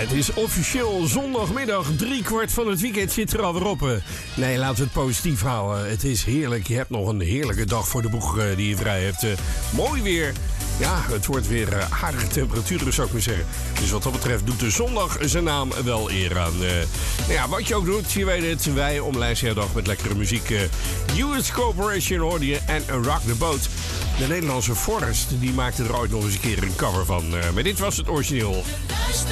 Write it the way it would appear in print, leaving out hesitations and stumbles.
Het is officieel zondagmiddag, 3/4 van het weekend zit er alweer op. Nee, laten we het positief houden. Het is heerlijk. Je hebt nog een heerlijke dag voor de boeg die je vrij hebt. Mooi weer. Ja, het wordt weer aardige temperaturen, zou ik maar zeggen. Dus wat dat betreft doet de zondag zijn naam wel eer aan. Ja, wat je ook doet, je weet het. Wij omlijsten jouw dag met lekkere muziek. US Corporation hoorde je en Rock the Boat. De Nederlandse Forrest, die maakte er ooit nog eens een keer een cover van. Maar dit was het origineel.